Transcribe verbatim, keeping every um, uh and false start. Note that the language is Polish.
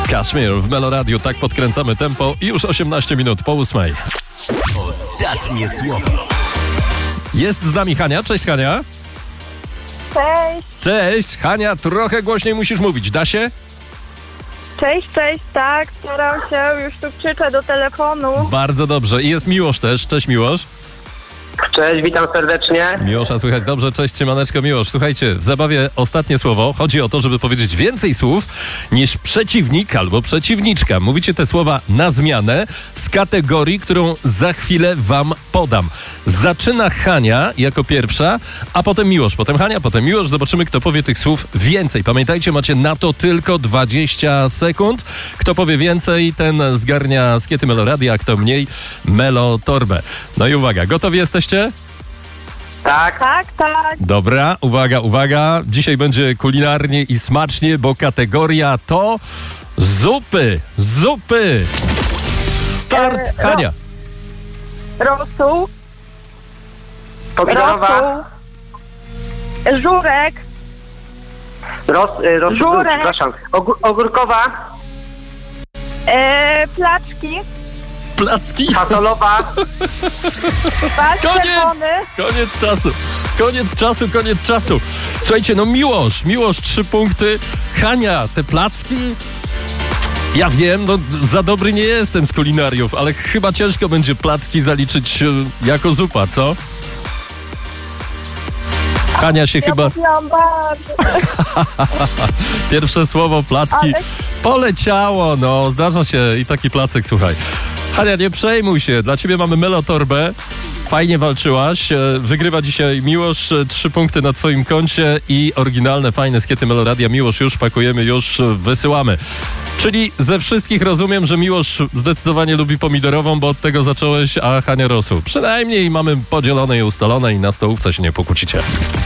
Kaszmir w Melo Radio, tak podkręcamy tempo i już osiemnaście minut po ósmej. Ostatnie słowo. Jest z nami Hania. Cześć, Hania. Cześć, Cześć, Hania, trochę głośniej musisz mówić. Da się? cześć, cześć, tak, staram się, już tu krzyczę do telefonu. Bardzo dobrze. I jest Miłosz też. Cześć, Miłosz. Cześć, witam serdecznie. Miłosza słychać dobrze. Cześć, siemaneczko, Miłosz. Słuchajcie, w zabawie ostatnie słowo. Chodzi o to, żeby powiedzieć więcej słów niż przeciwnik albo przeciwniczka. Mówicie te słowa na zmianę z kategorii, którą za chwilę wam podam. Zaczyna Hania jako pierwsza, a potem Miłosz. Potem Hania, potem Miłosz. Zobaczymy, kto powie tych słów więcej. Pamiętajcie, macie na to tylko dwadzieścia sekund. Kto powie więcej, ten zgarnia skiety Melo Radia, a kto mniej, Melo Torbę. No i uwaga, gotowi jesteście? Tak, Tak, tak, Dobra, uwaga, uwaga. Dzisiaj będzie kulinarnie i smacznie, bo kategoria to zupy. Zupy. Start, E, ro- Hania. rosół, pomidorowa, rosół, żurek, ros, y, ros, Żurek. przepraszam, Ogór, ogórkowa, e, placzki, Placki. fasolowa, bal Koniec! czerwony, Koniec czasu. Koniec czasu, koniec czasu. Słuchajcie, no Miłosz, Miłosz trzy punkty. Hania, te placki... Ja wiem, no za dobry nie jestem z kulinariów, ale chyba ciężko będzie placki zaliczyć e, jako zupa, co? Hania się ja chyba... mówiłam bardzo, Pierwsze słowo, placki, ale poleciało, no, zdarza się i taki placek, słuchaj. Hania, nie przejmuj się, dla ciebie mamy Melo Torbę. Fajnie walczyłaś. E, Wygrywa dzisiaj Miłosz, e, trzy punkty na twoim koncie i oryginalne, fajne skiety Melo Radia. Miłosz, już pakujemy, już e, wysyłamy. Czyli ze wszystkich rozumiem, że Miłosz zdecydowanie lubi pomidorową, bo od tego zacząłeś, a Hania rosół. Przynajmniej mamy podzielone i ustalone i na stołówce się nie pokłócicie.